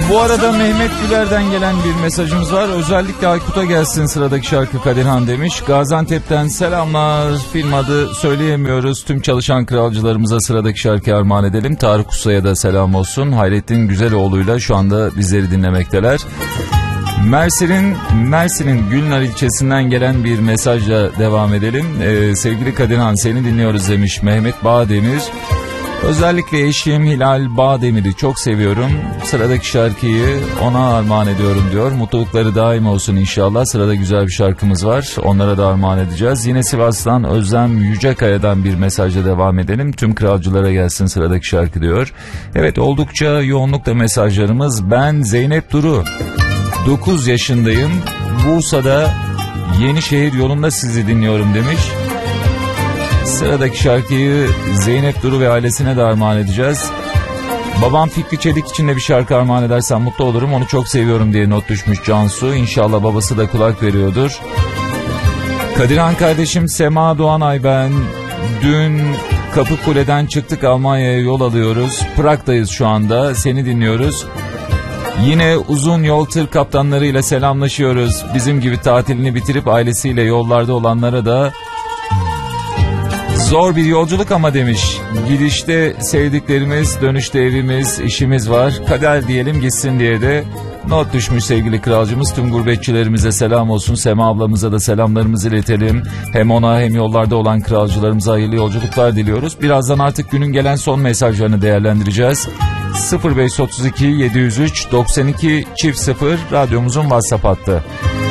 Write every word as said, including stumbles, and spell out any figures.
Bu arada Mehmet Güler'den gelen bir mesajımız var. Özellikle Aykut'a gelsin sıradaki şarkı Kadirhan demiş. Gaziantep'ten selamlar. Film adı söyleyemiyoruz. Tüm çalışan kralcılarımıza sıradaki şarkıyı armağan edelim. Tarık Usta'ya da selam olsun. Hayrettin Güzeloğlu'yla şu anda bizleri dinlemekteler. Mersin'in Mersin'in Gülnar ilçesinden gelen bir mesajla devam edelim. Ee, sevgili Kadirhan, seni dinliyoruz demiş Mehmet Bağdemir. Özellikle eşim Hilal Bağdemir'i çok seviyorum. Sıradaki şarkıyı ona armağan ediyorum diyor. Mutlulukları daim olsun inşallah. Sırada güzel bir şarkımız var. Onlara da armağan edeceğiz. Yine Sivas'tan Özlem Yücekaya'dan bir mesajla devam edelim. Tüm kralcılara gelsin sıradaki şarkı diyor. Evet, oldukça yoğunlukta mesajlarımız. Ben Zeynep Duru. dokuz yaşındayım. Bursa'da Yenişehir yolunda sizi dinliyorum demiş. Sıradaki şarkıyı Zeynep Duru ve ailesine de armağan edeceğiz. Babam Fikri Çelik için de bir şarkı armağan edersen mutlu olurum. Onu çok seviyorum diye not düşmüş Cansu. İnşallah babası da kulak veriyordur. Kadirhan kardeşim, Sema Doğanay ben. Dün Kapıkule'den çıktık, Almanya'ya yol alıyoruz. Prag'dayız şu anda. Seni dinliyoruz. Yine uzun yol tır kaptanlarıyla selamlaşıyoruz. Bizim gibi tatilini bitirip ailesiyle yollarda olanlara da zor bir yolculuk ama demiş. Gidişte sevdiklerimiz, dönüşte evimiz, işimiz var. Kader diyelim gitsin diye de not düşmüş sevgili kralcımız. Tüm gurbetçilerimize selam olsun. Sema ablamıza da selamlarımızı iletelim. Hem ona hem yollarda olan kralcılarımıza hayırlı yolculuklar diliyoruz. Birazdan artık günün gelen son mesajlarını değerlendireceğiz. sıfır beş otuz iki yedi yüz üç doksan iki çift sıfır radyomuzun WhatsApp hattı.